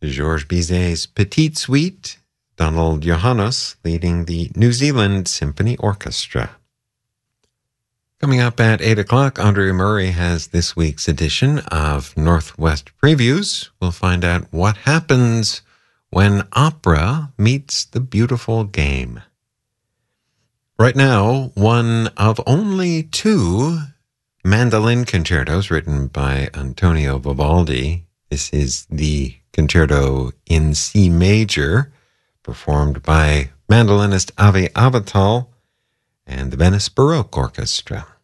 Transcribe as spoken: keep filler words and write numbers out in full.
Georges Bizet's Petite Suite, Donald Johannes leading the New Zealand Symphony Orchestra. Coming up at eight o'clock, Andre Murray has this week's edition of Northwest Previews. We'll find out what happens when opera meets the beautiful game. Right now, one of only two mandolin concertos written by Antonio Vivaldi. This is the concerto in C major, performed by mandolinist Avi Avital and the Venice Baroque Orchestra.